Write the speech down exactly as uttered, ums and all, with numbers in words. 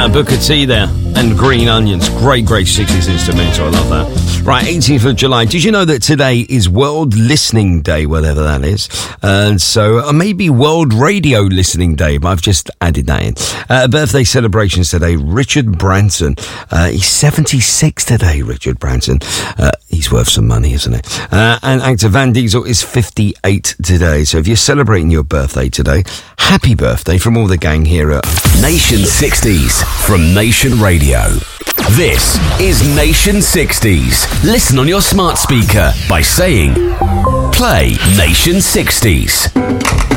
Uh, Booker T there, and Green Onions. Great, great sixties instrumental. I love that. Right, eighteenth of July. Did you know that today is World Listening Day, whatever that is? And so, uh, maybe World Radio Listening Day, but I've just added that in. Uh, birthday celebrations today. Richard Branson. Uh, he's seventy-six today, Richard Branson. Uh, he's worth some money, isn't it? Uh, and actor Van Diesel is fifty-eight today. So if you're celebrating your birthday today, happy birthday from all the gang here at Nation sixties from Nation Radio. This is Nation sixties. Listen on your smart speaker by saying, play Nation sixties.